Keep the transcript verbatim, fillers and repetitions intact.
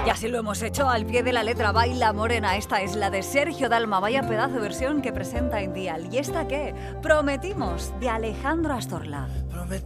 Y así lo hemos hecho al pie de la letra. Baila Morena. Esta es la de Sergio Dalma. Vaya pedazo de versión que presenta en Dial. ¿Y esta qué? Prometimos, de Alejandro Astorla. Prometimos